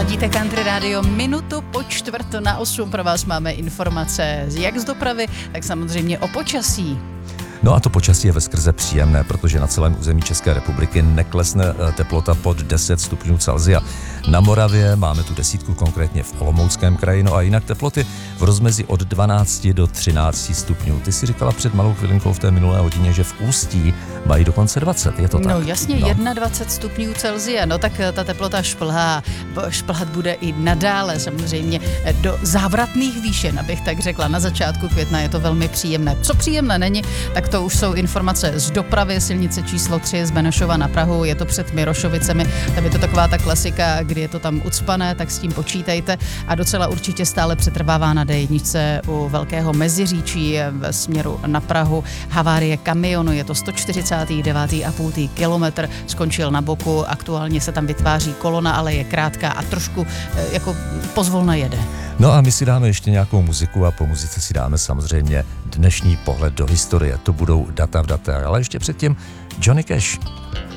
Ladíte Country Radio, minutu po 7:45 pro vás máme informace jak z dopravy, tak samozřejmě o počasí. No a to počasí je veskrze příjemné, protože na celém území České republiky neklesne teplota pod 10 stupňů Celsia. Na Moravě máme tu desítku, konkrétně v Olomouckém kraji, no a jinak teploty v rozmezí od 12 do 13 stupňů. Ty si říkala před malou chvilinkou v té minulé hodině, že v Ústí mají dokonce 20, je to tak? No jasně, 21 stupňů Celsia, no tak ta teplota šplhat bude i nadále samozřejmě do závratných výšin, abych tak řekla. Na začátku května je to velmi příjemné. Co příjemné není, tak to už jsou informace z dopravy, silnice číslo 3 z Benešova na Prahu, je to před Mirošovicemi, tam je to taková ta klasika, kdy je to tam ucpané, tak s tím počítejte a docela určitě stále přetrvává na D1 u Velkého Meziříčí ve směru na Prahu. Havárie kamionu, je to 149,5 kilometr, skončil na boku, aktuálně se tam vytváří kolona, ale je krátká a trošku jako pozvolna jede. No a my si dáme ještě nějakou muziku a po muzice si dáme samozřejmě dnešní pohled do historie. To budou data v datech, ale ještě předtím Johnny Cash.